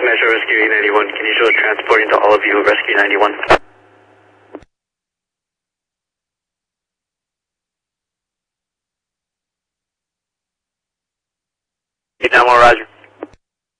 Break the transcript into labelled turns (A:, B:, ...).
A: Metro Rescue 891, can you show transporting to all of you Rescue 91? Down, Roger.